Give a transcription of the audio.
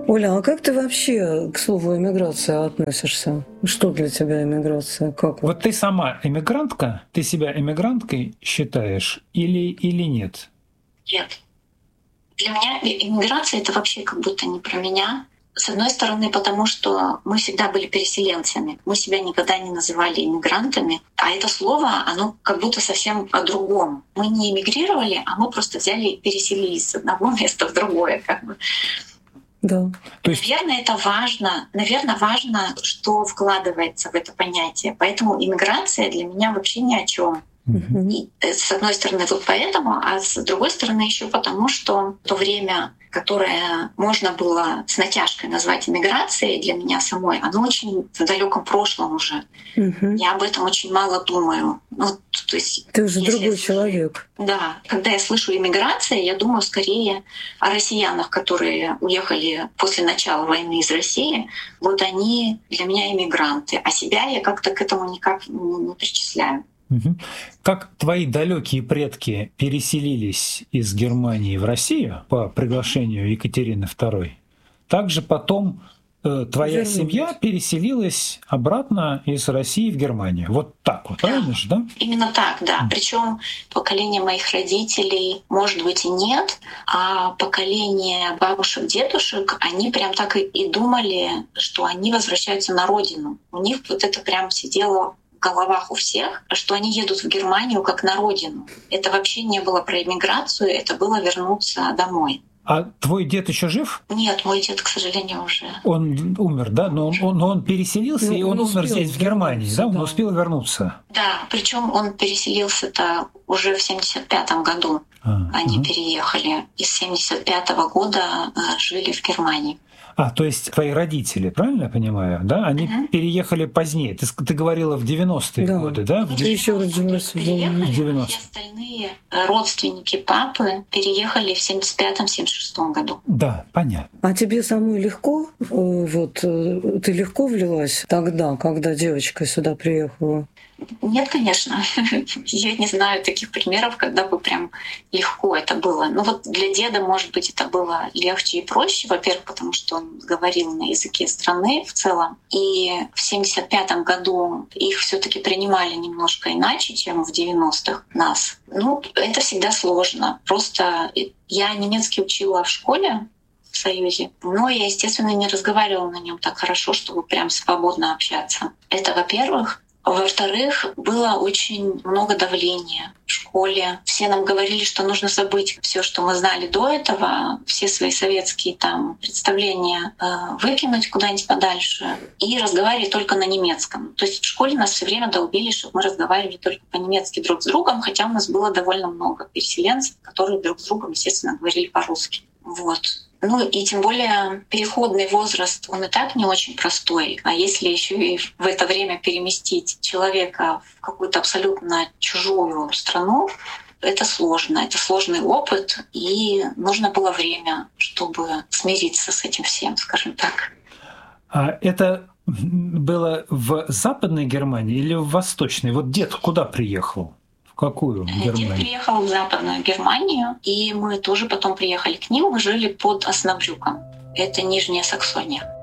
Оля, а как ты вообще к слову эмиграция относишься? Что для тебя эмиграция? Как? Вот ты сама эмигрантка? Ты себя эмигранткой считаешь или нет? Нет. Для меня иммиграция — это вообще как будто не про меня. С одной стороны, потому что мы всегда были переселенцами. Мы себя никогда не называли иммигрантами. А это слово, оно как будто совсем о другом. Мы не эмигрировали, а мы просто взяли и переселились с одного места в другое. Как бы. Да. Наверное, это важно. Наверное, важно, что вкладывается в это понятие. Поэтому иммиграция для меня вообще ни о чем. И, с одной стороны, вот поэтому, а с другой стороны еще потому, что то время, которое можно было с натяжкой назвать иммиграцией для меня самой, оно очень в далеком прошлом уже. Я об этом очень мало думаю. Ну, то есть, ты уже другой человек. Да, когда я слышу иммиграция, я думаю скорее о россиянах, которые уехали после начала войны из России. Вот они для меня иммигранты, а себя я как-то к этому никак не причисляю. Как твои далекие предки переселились из Германии в Россию по приглашению Екатерины II, также потом твоя семья переселилась обратно из России в Германию. Вот так вот, правильно же, да? Именно так, да. Причем поколение моих родителей, может быть, и нет, а поколение бабушек, дедушек, они прям так и думали, что они возвращаются на родину. У них вот это прям сидело в головах у всех, что они едут в Германию как на родину. Это вообще не было про эмиграцию, это было вернуться домой. А твой дед еще жив? Нет, мой дед, к сожалению, уже. Он умер, да? Но он переселился, и он умер здесь, в Германии, да? Он успел вернуться. Да, причем он переселился-то уже в 75-м году. Они переехали. И с 75-го года жили в Германии. То есть твои родители, правильно я понимаю, да? Они переехали позднее. Ты говорила в 90-е годы, да? Ты еще родилась в 90-е. Все остальные родственники папы переехали в 75-76 году. Да, понятно. А тебе самой легко? Вот ты легко влилась тогда, когда девочка сюда приехала? Нет, конечно. Я не знаю таких примеров, когда бы прям легко это было. Ну вот для деда, может быть, это было легче и проще, во-первых, потому что он говорил на языке страны в целом. И в 75-м году их все таки принимали немножко иначе, чем в 90-х нас. Ну, это всегда сложно. Просто я немецкий учила в школе, в Союзе. Но я, естественно, не разговаривала на нем так хорошо, чтобы прям свободно общаться. Это, во-первых. Во-вторых, было очень много давления в школе. Все нам говорили, что нужно забыть все, что мы знали до этого, все свои советские там представления выкинуть куда-нибудь подальше и разговаривать только на немецком. То есть в школе нас все время долбили, чтобы мы разговаривали только по-немецки друг с другом, хотя у нас было довольно много переселенцев, которые друг с другом, естественно, говорили по-русски. Вот. Ну и тем более переходный возраст, он и так не очень простой. А если еще и в это время переместить человека в какую-то абсолютно чужую страну, это сложно. Это сложный опыт, и нужно было время, чтобы смириться с этим всем, скажем так. А это было в Западной Германии или в Восточной? Вот дед куда приехал? В какую Германию? Дед приехал в Западную Германию, и мы тоже потом приехали к ним. Мы жили под Оснабрюком. Это Нижняя Саксония.